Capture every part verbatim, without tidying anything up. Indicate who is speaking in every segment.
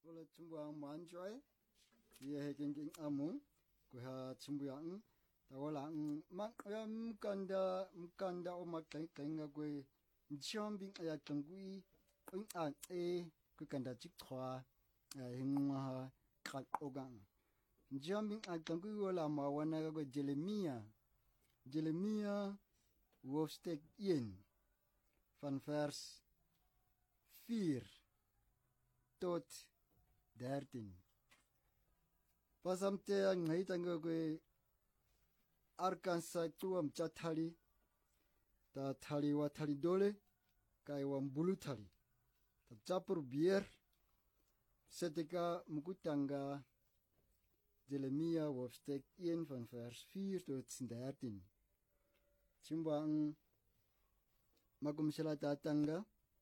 Speaker 1: kola chumbuang manjoy ye heking king amung ko ha chumbuyang tawala mak yam kanda mkanda o makeng kenga ko chombing aya tangui ing an e ko kanda chik thwa hingwa khat ogang chombing an tangui wala ma wana ko Jeremia Jeremia hoofstuk een van vers vier tot dertien. Pasamte ang ngaitango ko Arkansas tuam chatali ta thali wa thali dole kai wa bulu thali ta chapur bier setika mukutanga Jeremia hoofstuk een van vers vier tot dertien. Chimbang magum sila tatanga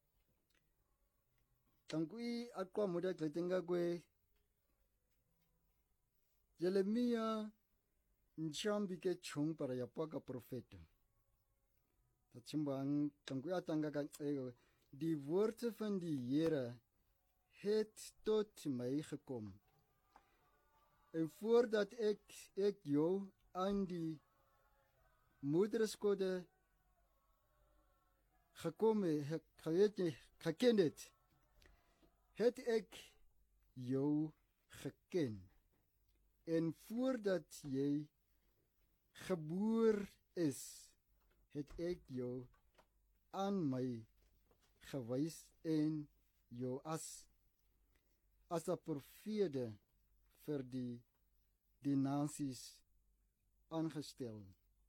Speaker 1: tangui akwa muda kletenga kwe Jeremia nchambi ke chung para yapaka profeta. Dat chimbang tangui atanga kan ego die woorde van die Here het tot my gekom. En voordat ek ek jou aan die moederskode gekom het, geweet nie, geken het, het ek jou geken. En voordat jy geboor is, het ek jou aan my gewys en jou as as 'n profete vir die die nasies aangestel.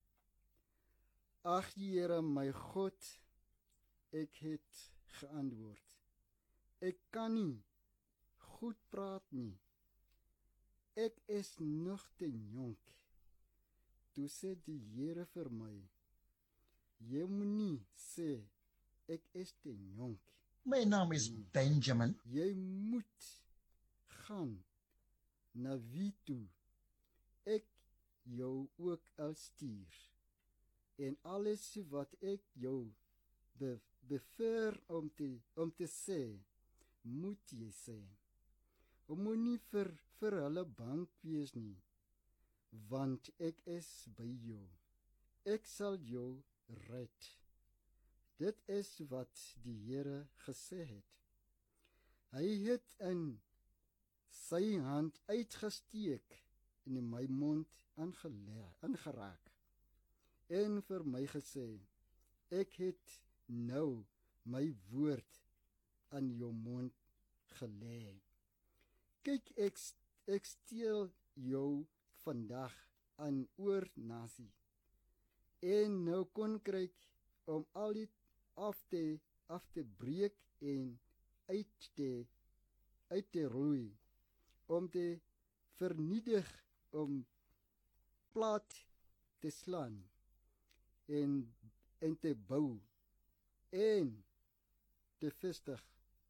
Speaker 1: Ag Here my God, ek het geantwoord. Ek kan nie goed praat nie. Ek is nog te jonk. Toe sê die Here vir my, jy moet nie sê ek is te jonk.
Speaker 2: My naam is Benjamin.
Speaker 1: Jy moet gaan na wie toe ek jou ook al stuur. En alles wat ek jou be, beveer om te, om te sê, moet jy sê. Om moet nie vir, vir hulle bang wees nie, want ek is by jou. Ek sal jou red. Dit is wat die Here gesê het. Hy het in sy hand uitgesteek en in my mond aangeraak. En vir my gesê, ek het nou my woord aan jou mond gelê. Kyk, ek, ek steel jou vandag aan oor nasie. En nou koninkryk om al dit af te, af te breek en uit te, uit te roei, om te verniedig, om plat te slaan, en, en te bou, en te vestig.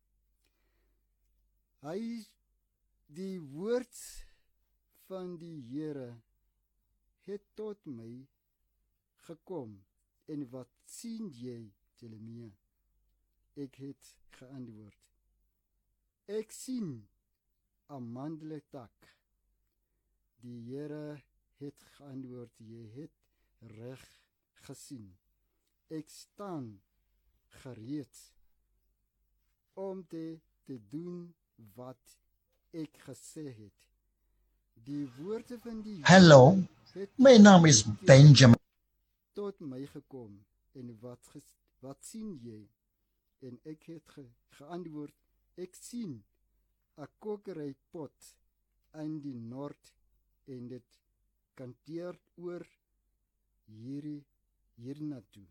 Speaker 1: Hy, die woord van die Here, het tot my gekom, en wat sien jy, Jeremia? Ek het geantwoord. Ek sien 'n mandeltak. Die Here het geantwoord, jy het reg gesien. Ek staan gereed om te, te doen wat ek gesê het. Die woorde van die
Speaker 2: Hello, my naam is Benjamin.
Speaker 1: Tot my gekom, en wat, ges, wat sien jy? En ek het ge, geantwoord, ek sien 'n kokerypot in die noord, en dit kanteer oor hierdie hiernatoe.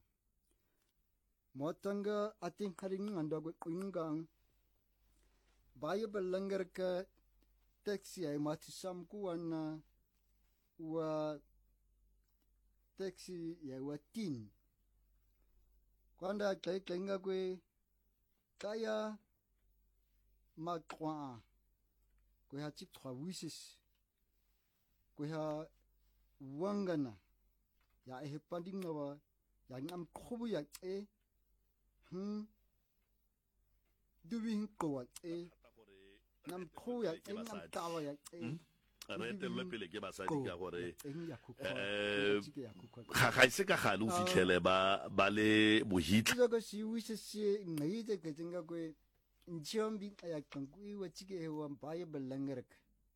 Speaker 1: Matanga ating haring andag kuingang baie belangrike teksie hy matisam kuana wa teksie ya wa tin. Kwanda klei klenga kwe kaya makwa kwe ha chip trois wishes kwe ha wangana ya e panding wa ya ngam khobu ya e hm duwing ko wa e nam kho ya eng nam tawa ya
Speaker 3: re telwe pele ke basadi ka gore
Speaker 1: eng ya khukwa
Speaker 3: eh
Speaker 1: ya khukwa
Speaker 3: ga ga se ka gale o fitlhele ba ba le bohitla
Speaker 1: zo go si wise se ngai de ke tsenga kwe njambi ya kankui wa chike wa mbaye belangrek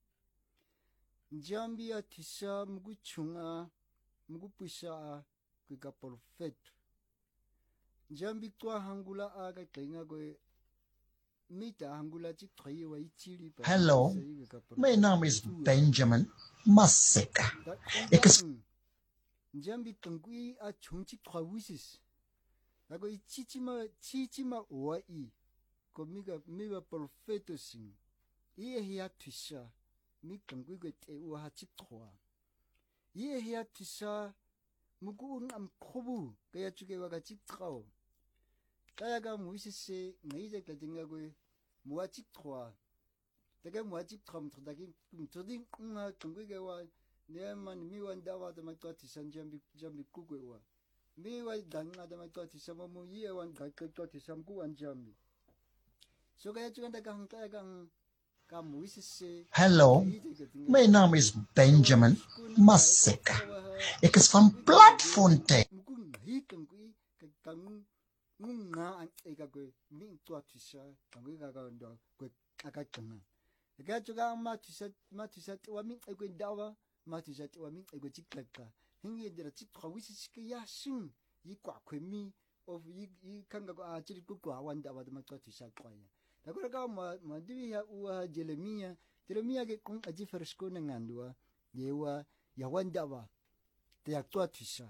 Speaker 1: njambi ya tisa mgu chunga mgu pusha ke ka perfect njambi kwa hangula aga tsenga kwe mita hangula chi thai wa ichiri pa
Speaker 2: Hello, my name is Benjamin Maseka. Ek is
Speaker 1: njambi kankui a chungchi thwa wisis ago ichichima chichima wa i komiga miwa perfecto sing ie hia tisa mi kankui ke te wa ha chi thwa ie hia tisa muku ngam khobu kaya chuke wa ga chi thao kaya ga muisi se ngai je ka dinga go muwa chi thwa daga muwa chi thom thadagi thoding nga kankui ke wa ne man mi wan da wa da ma to tisa jambi jambi ku ko wa mi wa danga da ma to tisa mo mu ie wan ga ka to tisa ku wan jambi so kaya chuka daga hang kaya gang ka muisi se
Speaker 2: Hello, my name is Benjamin Maseka. Ek is van Platfontein.
Speaker 1: Mukung hi kankui kang ngunga an ega go mi to tisa kankui ga ga ndo go aka kanga ga chuka ma tisa ma tisa wa mi ego dawa ma tisa wa mi ego chiklaka hingi dira chi thawisi sike ya sing yi kwa kwemi of yi yi kanga go a chiri ku kwa wanda wa ma to tisa kwa ya da ga ma ma diwi ya u Jeremia Jeremia ke kung aji fersko na ngandua yewa ya wanda wa te ya to tisa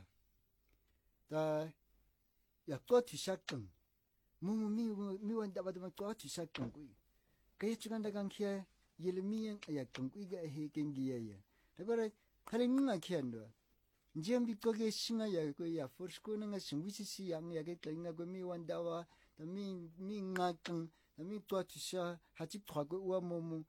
Speaker 1: ta ya to tisa kang mu mi mi wanda wa ma to tisa kang ku kaya chuka daga kia Jeremia ya kang ku ga he kengi ya ya da ga kare nga kia ndo njambi ko ge singa ya ko ya fersko na nga singwisi si yang ya ke tenga go mi wanda wa ta mi mi nga kang mi to tisa ha chi thwa go wa mo mo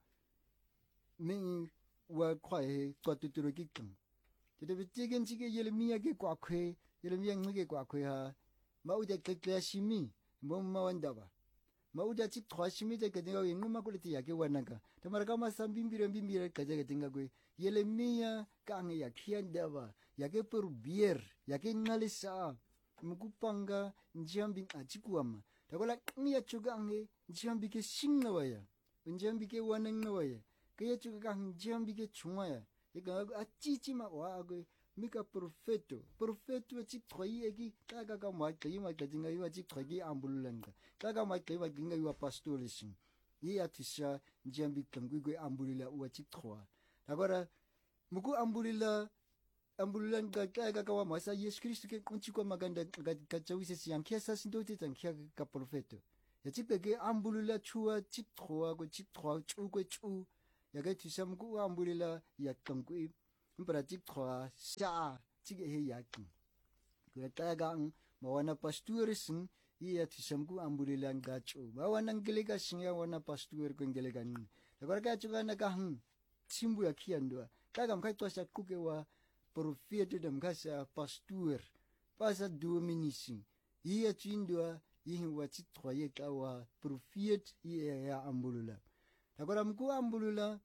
Speaker 1: mi wa kwa he to tu tu ki kang te de ti gen chi ke Jeremia ke kwa khwe Jeremia nge kwa khwe ha ma u de ke kla shimi mo ma wanda ba ma u da chi thwa shimi de ke de ga nguma ko le ti ya ke wa na ka te mar ka ma sam bim bim bim bim ka je ke tinga go Jeremia ka nge ya khian da ba ya ke per bier ya ke ngalisa mukupanga njambi achikuama takola ngia chuga nge njambi ke singna waya njambi ke wanang waya ke chuga ka njambi ke chungaya ega achichima wa go mika profeto profeto chi thoi egi kaga ka ma kai ma ka dinga wa chi thoi ambulanga kaga ma kai wa dinga wa pastorising yi atisha njambi kamgu go ambulila wa chi thwa takora muku ambulila ambulan ga ga ga wa masa Yesu Kristo ke kunchi kwa maganda ga ga chawise siang kia sa sindo te tan kia ka profeto ya chipe ke ambulula chua chip thwa go chip thwa chu go chu ya ga tisam ku ambulila ya kam ku impra chip thwa sa chige he ya ki ga ta ga ma wana pastoresin ya tisam ku ambulila ga chu ma wana ngele ga singa wana pastor ko ngele ga ni ga ga chu ga na ga hm simbu ya kiandwa ka ga mkai to sa ku ke wa profeto dem kasa pastor pasa dominisi ia chindwa ihi wachi thoye kawa profet ia ya ambulula takora mku ambulula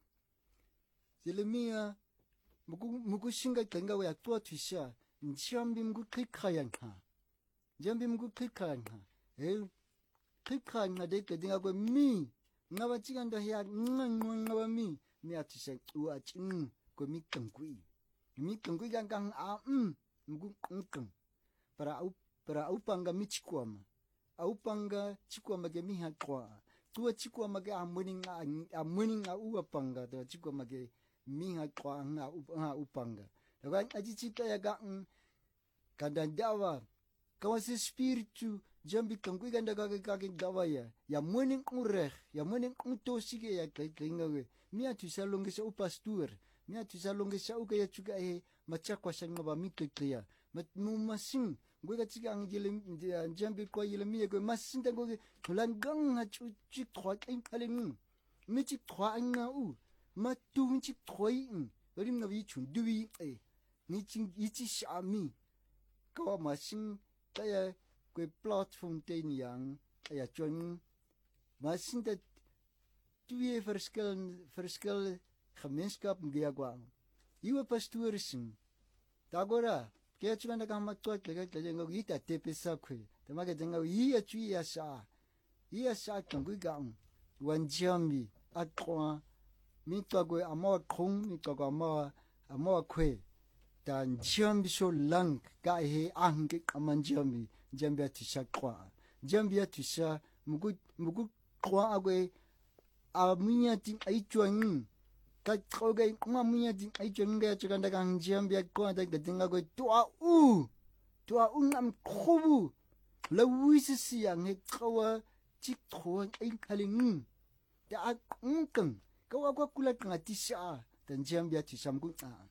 Speaker 1: Jeremia mku mku singa tenga wa to thisha njambi mku kikhayanka njambi mku kikhayanka e kikhanya de kedinga ko mi ngawa chiganda ya ngawa mi mi atisa u achin ko mi kankui mi kengku yang kang a um mgu keng para au para au panga mi chikwama au panga chikwama ge mi ha kwa tu chikwama ge amuni nga amuni nga u panga to chikwama ge mi ha kwa nga u ha u panga da ga aji chita ya ga kada dawa kawasi spiritu jambi kengku ganda ga ga ga dawa ya ya muni ureh ya muni to sige ya klinga we mi atu salonge sa u pastor mia tisa longe sa uka ya chuka e machakwa sanga ba mikleya mat mu masin go ga chiga angele jambi ko yele mi go masin ta go lan gang ha chu chi thwa king kalen mi chi thwa anga u ma tu chi thoi rim na wi chun duwi e ni chi i chi sha mi ko masin ta ya ko platform ten yang ya chon masin ta twee verskillende verskil gemeenskap ngia kwang. Iwa pastorising. Dagora, kaya chuma na kama tuwa kaya kaya ngo ita tepe sakwe. Tamaka jenga iya chui ya sha. Iya sha kangu gang. Wanjami atwa mi tuwa kwe amawa kong mi tuwa kwe amawa amawa kwe. Dan jambi so lang ka he ange amanjami jambi atisha kwa. Jambi atisha mugu mugu kwa agwe amunya ting aichuang ka troga kuma munya ting aichuang ga chukanda kang jambi akwa da gatinga go tua u tua u ngam khobu la wisi siang he tsawa chik tro ai khaling da akung ka wa kwa kula ngatisha dan jambi atisha mugu a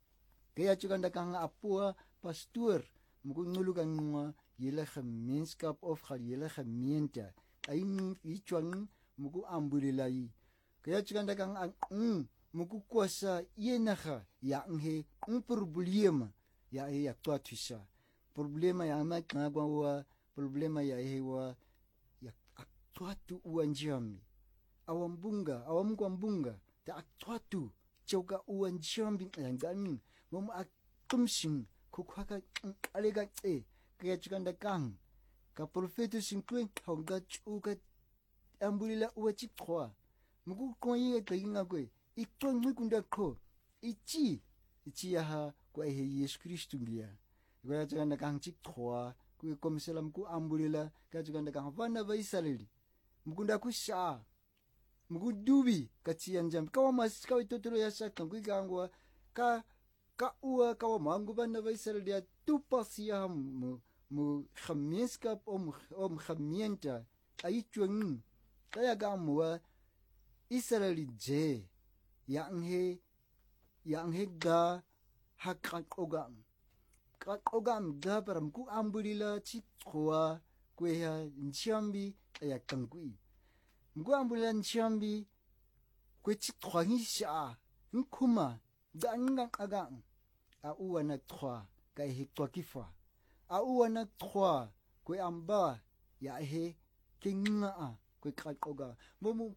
Speaker 1: kaya chukanda kang apua pastor mugu ngulugan ngwa yele gemeenskap of ga yele gemeente ai ichuang mugu ambulilai kaya chikanda kang ang mugu kuasa yenaga ya nghe un problema ya e ya twathisha problema ya ma ngwa wa problema ya e wa ya twatu uanjami awambunga awamkwambunga ta twatu choka uanjami ngani mom atumshin kukhaka alega e kaya chikanda kang ka profeto sinkwen honga chuka ambulila uachi kwa mugu konyi kainga kwe ikton ngikunda ko ichi ichi ya ha kwa he Yesu Kristu ngia kwa chikanda kang chik kwa kwe komisela mugu ambulila kaya chikanda kang vana va Israeli mukunda kusha mugu dubi kachi anjam kawa mas kawa itotoro ya shaka kwe kangwa ka ka ua kawa mangu vana va Israeli ya tupasi ya mu mu gemeenskap om om gemeente aichuang kaya gamwa Israeli je yang he yang he ga hakak ogam kak ogam ga param ku ambulila chitwa kwe ya nchambi ya kangui mku ambulila nchambi kwe chitwa ngisha nkuma ga ngang agang a uwa na twa kai he twa kifa a uwa na twa kwe amba ya he kinga a kwe kakoga momu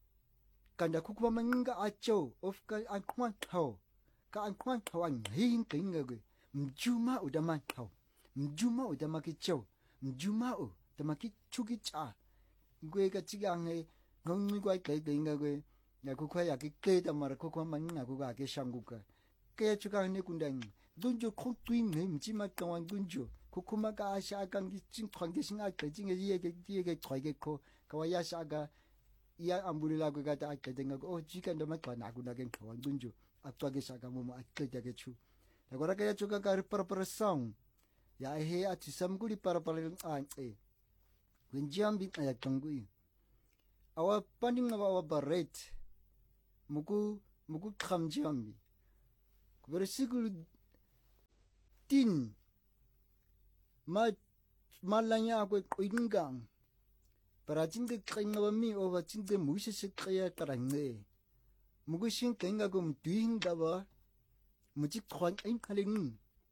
Speaker 1: kanda kukuma manga acho of ka ankwan tau ka ankwan tau ang hin kinga kwe mjuma udama tau mjuma udama kicho mjuma u dama kichuki cha kwe ka chigang he ngongi kwa kai kinga kwe ya kukwa ya kike damara kukuma manga kuka ke shanguka kaya chuka ne kundang dunjo khotwin ne mjima kawan dunjo kukuma ka asha kang ching thangge singa ka jinge yege yege thwage ko kawaya shaga iya ambulila ko gata akadenga ko jikanda matwana kunake kawan dunjo atwage shaga momo akete chu agora kaya chuka ka par song ya he ati samguli para para an e wenjambi ya tangui awa panding na awa baret muku muku khamjambi versículo tin ma malanya ko ingang para jinge kringa mi over jinge mushi sikya tarange mugu shin kenga gum duinga ba muji khwan in khaling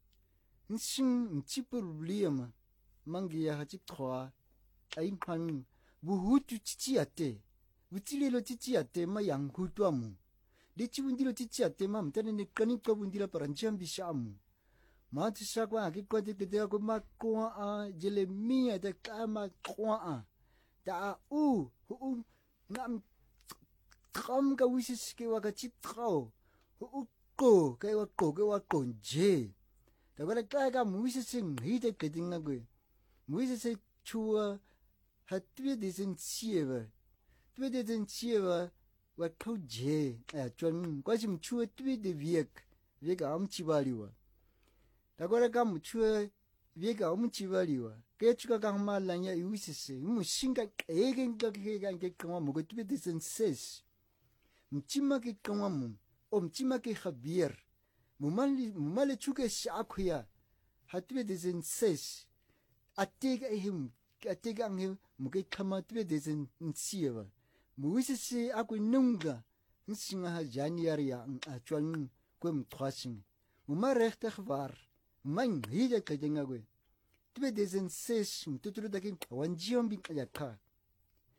Speaker 1: shin chi problem mangiya haji khwa ai khan buhutu chichi ate buchilelo chichi ate ma yang hutwamu Dici bundilo cici ate mam tane ne kani ka bundila paranjam bishamu ma tisha kwa ki kwa de de ko ma kwa a Jeremia de kama kwa a da u u nam tram ka wisi ke wa ka chitro u ko ke wa ko ke wa ko je da ba ka ka muisi sing hi de ke dinga go muisi se chua hat wir diesen chieva wir diesen chieva wa je a chon kwasim chue twi de viek vieka am chibaliwa dagora kam chue vieka am chibaliwa ke chuka ka malanya yuisise mu singa egen ka ke ga ke kama mo twi de sen ses mchima ke kama mu om chima ke khabier mu mali mu mali chuke shakhuya hatwe de sen ses atega him atega nghe mu ke kama twi de sen nsieva muisisi aku nunga nsinga ha January ya achwan kwem twasing muma rechte gewaar man hide kadenga gwe tbe dezen ses mtuturu dakin wanjiom bin yakha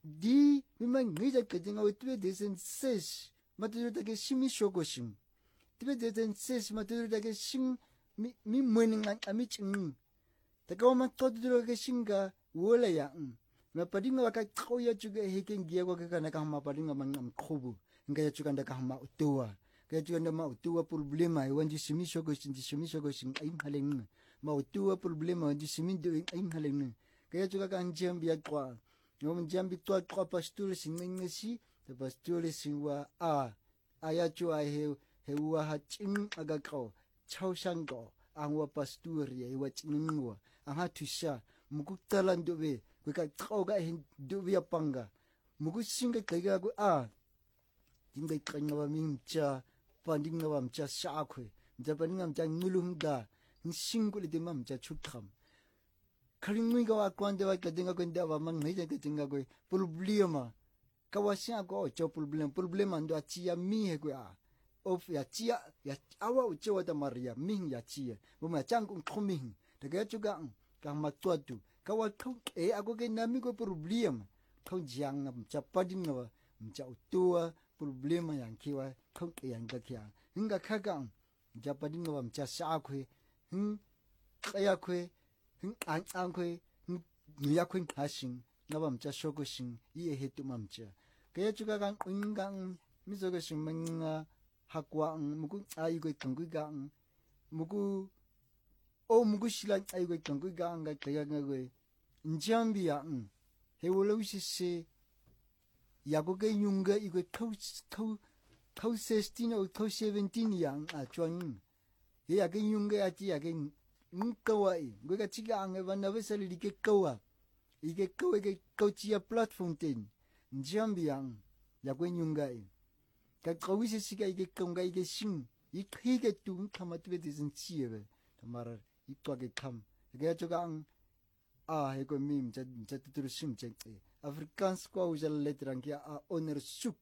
Speaker 1: di mimang ngija kadinga wetwe desen ses maturu take shimi shogoshim twe desen ses maturu take shim mi mi morning ang ami ching taka ma toduro ke shinga wola ya ma padinga waka khoya chuga heken gia ko ka na ka ma padinga mang khobu ngaya chuga nda ka ma utua kaya chuga nda ma utua problema i wanji shimi shogoshin di shimi shogoshin ai haleng ma utua problema wanji shimi do ai haleng kaya chuga ka anjem bia kwa ngom jambi to kwa pastor singengesi the pastor singwa a aya chu ai he he wa ha ching aga ko chaushanggo angwa pastor ye wa chingwa anga tusha mugu talando be ka tsoga hin dubia panga mugu singa kaiga go a dinga kanya ba mingcha pandinga ba mcha shakwe japaninga mcha ngulunga singule de mamcha chukham khalingui ga kwande wa kadinga ko nda ba mang ngai ka tinga ko problema kawasya ko cho problem problema ndo achia mi he ko a of ya chia ya awa uchewa da maria ming ya chia bo ma chang kong khoming de ga chuga ka ma twatu kawa thong e ako ke nami ko problem thong jiang ngam chapading wa mcha utua problema yang kiwa thong e yang ka kya hinga khaga japading wa mcha sa khwe hm kaya khwe hm ang ang khwe nya khwe khasing ngaba mcha shoko sing i he tu mamcha kaya chuga gang ungang misoga sing menga hakwa mugu ai ko kangui gang mugu o mugu silan ai ko kangui gang ga kaya ngwe njambia ng hewolowisi yagoge yunga igo thau thau thau sixteen o thau seventeen yang a chuan ye yage yunga ati yage ngkawai goga chiga ang bana vesali dike kawa ige kawe ge coachia platform ten njambia ng yagoge yunga i ka kawisi siga ige konga ige sing ikige tu kamatwe disen chiebe tamara itwage kam ge chogang a he ko mim chat chat tur sim chat afrikaans ko usal letrang kia a honor suk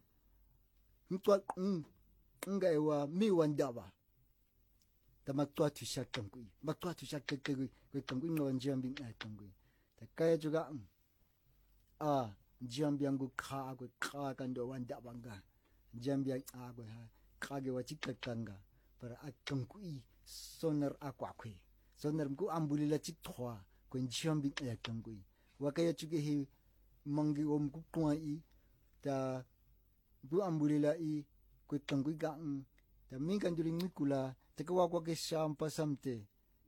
Speaker 1: ntwa ng nga ewa mi wandaba tamatwa tu shakangui matwa tu shakangui ko kangui no njambing a kangui ta kaya juga a njambiang gu kha gu kha kan do wandaba nga njambiang a gu ha kha ge wa chikakanga para a kangui sonar akwa kwe sonar mku ambulila chitwa ko njambi ya kangui wakaya chuge he mangi om ku kwa i ta bu ambulila i ko kangui ga ta mingan during mikula ta kwa kwa ke sampa samte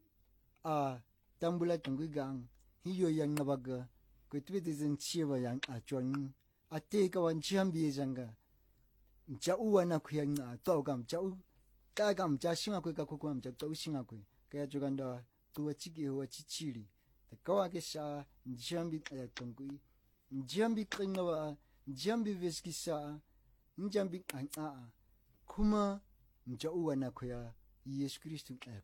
Speaker 1: a tambula kangui ga hiyo yang nabaga ko twede zen chiwa yang a chon a te ka wan njambi janga cha uwana khuyang na to gam cha u ta gam cha singa ko ka ko kam cha to singa ko kaya juganda tuwa chige wa chichiri kawake sha njambi ya kangui njambi kringawa njambi veskisa njambi anga kuma njauwa na khoya Yesu Kristo